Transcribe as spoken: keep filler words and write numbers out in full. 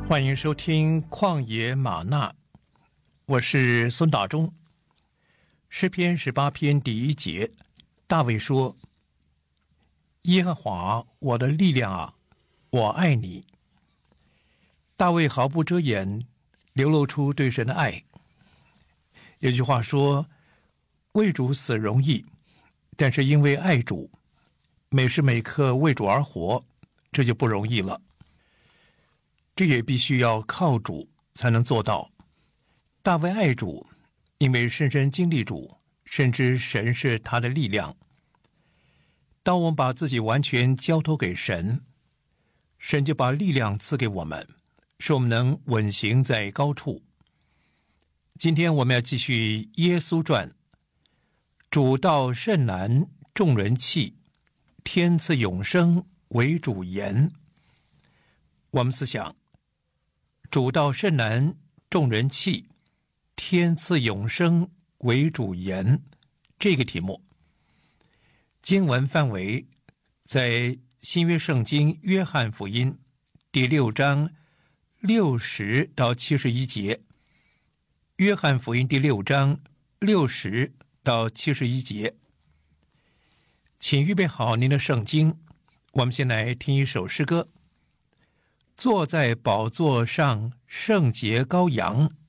欢迎收听旷野玛纳，我是孙大中。诗篇十八篇第一节，大卫说：耶和华我的力量啊，我爱你。大卫毫不遮掩流露出对神的爱。有句话说，为主死容易，但是因为爱主，每时每刻为主而活，这就不容易了。这也必须要靠主才能做到。大卫爱主，因为深深经历主，深知神是他的力量。当我们把自己完全交托给神，神就把力量赐给我们，使我们能稳行在高处。今天我们要继续耶稣传。主道甚难，众人弃；天赐永生，为主言。我们思想，主道甚难，众人弃；天赐永生，为主言。这个题目，经文范围在新约圣经约翰福音第六章六十到七十一节。约翰福音第六章六十到七十一节。请预备好您的圣经，我们先来听一首诗歌。坐在宝座上圣洁羔羊，